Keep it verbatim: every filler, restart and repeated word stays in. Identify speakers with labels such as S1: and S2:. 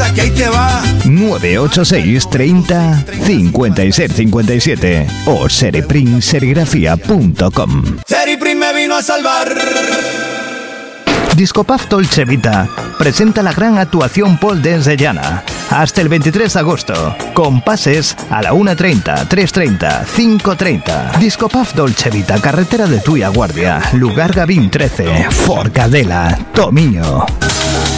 S1: que ahí te va.
S2: nueve ocho seis treinta cincuenta y seis cincuenta y siete o seriprim serigrafía punto com.
S1: Seriprim me vino a salvar.
S2: Discopub Dolce Vita presenta la gran actuación Paul Dance de Llana hasta el veintitrés de agosto, con pases a la una treinta, tres treinta, cinco treinta. Discopub Dolce Vita, carretera de Tuia Guardia, lugar Gavín trece, Forcadela, Tomiño.